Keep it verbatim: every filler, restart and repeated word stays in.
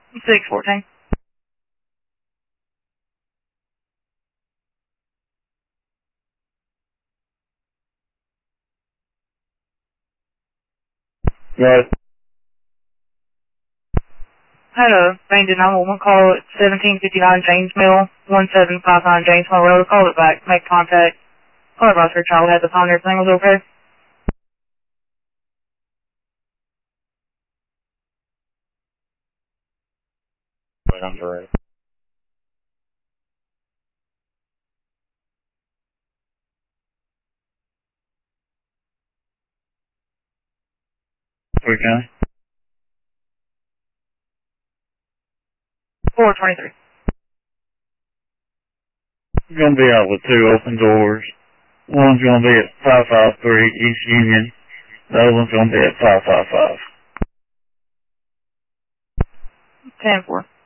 six fourteen. Yes. Had a range of nine one one call at seventeen fifty-nine James Mill, one seven five nine James Mill Road. Called it back, make contact. Call advice her child had the phone, everything was okay. Wait, I'm sorry. Okay. four twenty-three. You're going to be out with two open doors. One's going to be at five five three East Union. The other one's going to be at five five five. ten four.